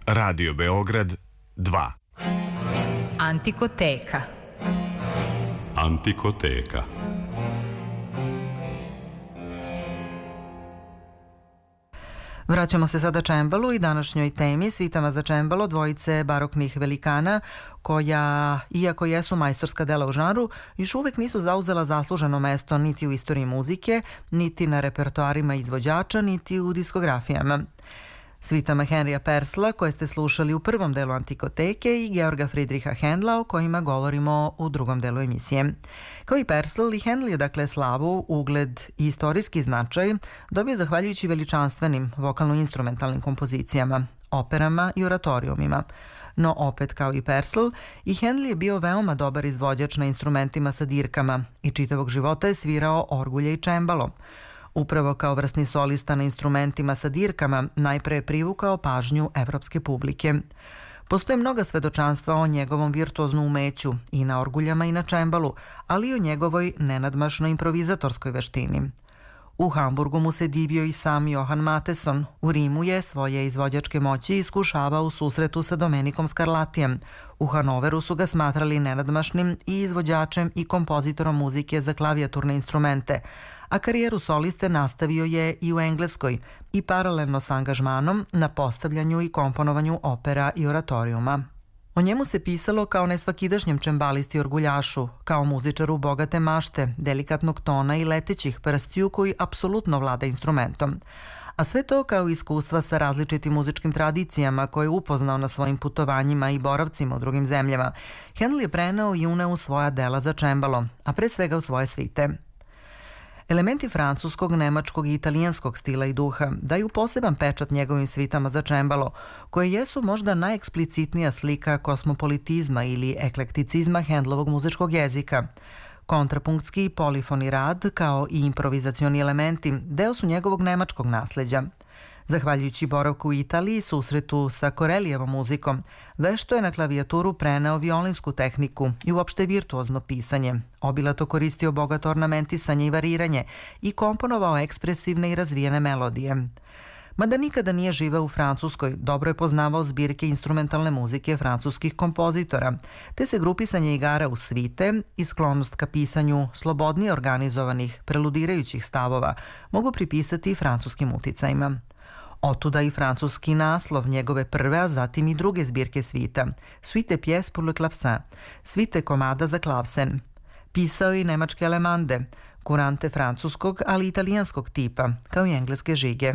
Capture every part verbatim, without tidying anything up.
Radio Beograd dva. Antikoteka. Antikoteka. Vraćamo se sada čembalu i današnjoj temi, svitama za čembalo dvojice baroknih velikana koja, iako jesu majstorska dela u žanru, još uvek nisu zauzela zasluženo mesto niti u istoriji muzike, niti na repertoarima izvođača, niti u diskografijama. Svitama Henrija Persla, koje ste slušali u prvom delu Antikoteke, i Georga Friedricha Händla, o kojima govorimo u drugom delu emisije. Kao i Persl, i Händel je dakle slavu, ugled i istorijski značaj dobio zahvaljujući veličanstvenim vokalno-instrumentalnim kompozicijama, operama i oratorijumima. No opet kao i Persl, i Händel je bio veoma dobar izvođač na instrumentima sa dirkama i čitavog života je svirao orgulje i čembalo. Upravo kao vrsni solista na instrumentima sa dirkama najpre je privukao pažnju evropske publike. Postoje mnoga svedočanstva o njegovom virtuoznom umeću i na orguljama i na čembalu, ali i o njegovoj nenadmašnoj improvizatorskoj veštini. U Hamburgu mu se divio i sam Johann Mattheson. U Rimu je svoje izvođačke moći iskušavao u susretu sa Domenikom Scarlattijem. U Hanoveru su ga smatrali nenadmašnim i izvođačem i kompozitorom muzike za klavijaturne instrumente, a karijeru soliste nastavio je i u Engleskoj i paralelno sa angažmanom na postavljanju i komponovanju opera i oratorijuma. O njemu se pisalo kao nesvakidašnjem čembalisti orguljašu, kao muzičaru bogate mašte, delikatnog tona i letećih prstiju koji apsolutno vlada instrumentom. A sve to kao iskustva sa različitim muzičkim tradicijama koje je upoznao na svojim putovanjima i boravcima u drugim zemljama. Händel je preneo i uneo u svoja dela za čembalo, a pre svega u svoje svite. Elementi francuskog, nemačkog i italijanskog stila i duha daju poseban pečat njegovim svitama za čembalo, koje jesu možda najeksplicitnija slika kosmopolitizma ili eklekticizma Händlovog muzičkog jezika. Kontrapunktski i polifoni rad, kao i improvizacioni elementi, deo su njegovog nemačkog nasleđa. Zahvaljujući boravku u Italiji i susretu sa Corellijevom muzikom, vešto je na klavijaturu preneo violinsku tehniku i uopšte virtuozno pisanje. Obilato koristio bogato ornamentisanje i variranje i komponovao ekspresivne i razvijene melodije. Mada nikada nije živeo u Francuskoj, dobro je poznavao zbirke instrumentalne muzike francuskih kompozitora, te se grupisanje igara u svite i sklonost ka pisanju slobodnije organizovanih, preludirajućih stavova mogu pripisati francuskim uticajima. Otuda i francuski naslov njegove prve, a zatim i druge zbirke svita, Suite pièces pour le clavecin, svite komada za klavsen. Pisao je i nemačke alemande, kurante francuskog, ali i italijanskog tipa, kao i engleske žige.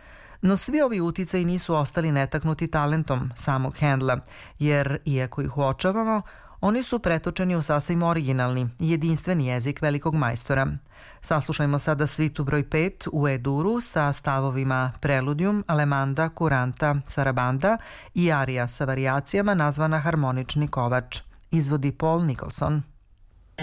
No svi ovi uticaji nisu ostali netaknuti talentom samog Händla, jer, iako ih uočavamo, oni su pretočeni u sasvim originalni i jedinstveni jezik velikog majstora. Saslušajmo sada svitu broj pet u E-duru sa stavovima Preludium, Alemanda, Kuranta, Sarabanda i arija sa varijacijama nazvana Harmonični kovač. Izvodi Paul Nicholson.